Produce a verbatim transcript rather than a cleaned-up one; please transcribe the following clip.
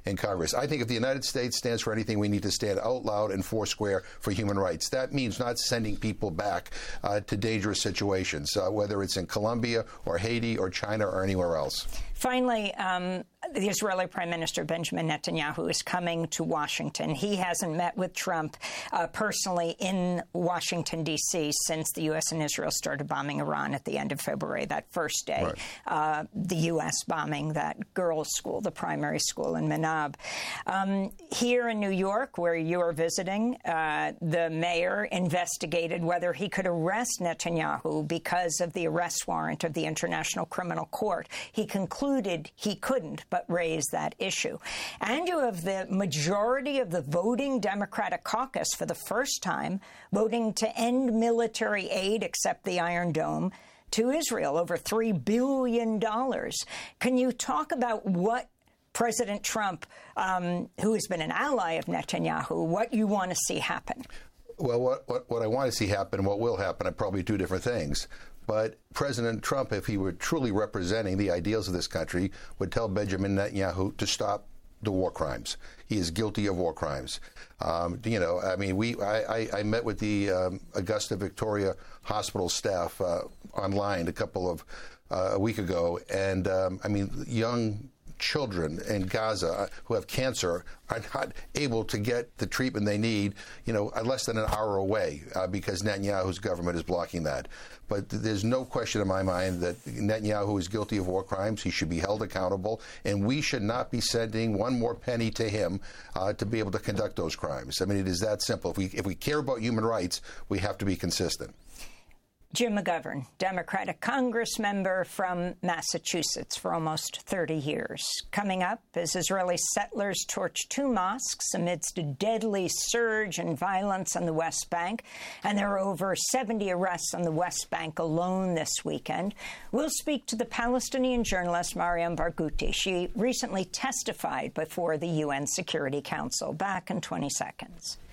in Congress. I think if the United States stands for anything, we need to stand out loud and foursquare for human rights. That means not sending people back uh, to dangerous situations, uh, whether it's in Colombia or Haiti or China or anywhere else. Finally, um, the Israeli Prime Minister Benjamin Netanyahu is coming to Washington. He hasn't met with Trump uh, personally in Washington, D C since the U S and Israel started bombing Iran at the end of February, that first day, right. uh, the U S bombing that girls' school, the primary school in Menab. Um, here in New York, where you are visiting, uh, the mayor investigated whether he could arrest Netanyahu because of the arrest warrant of the International Criminal Court. He concluded he couldn't, but raised that issue. And you have the majority of the voting Democratic caucus for the first time voting to end military aid, except the Iron Dome, to Israel, over three billion dollars. Can you talk about what President Trump, um, who has been an ally of Netanyahu, what you want to see happen? Well, what, what, what I want to see happen, what will happen, are probably two different things. But President Trump, if he were truly representing the ideals of this country, would tell Benjamin Netanyahu to stop the war crimes. He is guilty of war crimes. Um, you know, I mean, we I, I, I met with the um, Augusta Victoria Hospital staff uh, online a couple of uh, a week ago, and um, I mean, young children in Gaza who have cancer are not able to get the treatment they need, you know, less than an hour away uh, because Netanyahu's government is blocking that. But there's no question in my mind that Netanyahu is guilty of war crimes. He should be held accountable, and we should not be sending one more penny to him uh, to be able to conduct those crimes. I mean, it is that simple. If we, if we care about human rights, we have to be consistent. Jim McGovern, Democratic Congress member from Massachusetts for almost thirty years. Coming up, as Israeli settlers torch two mosques amidst a deadly surge in violence on the West Bank, and there are over seventy arrests on the West Bank alone this weekend. We'll speak to the Palestinian journalist Mariam Barghouti. She recently testified before the U N Security Council. Back in twenty seconds.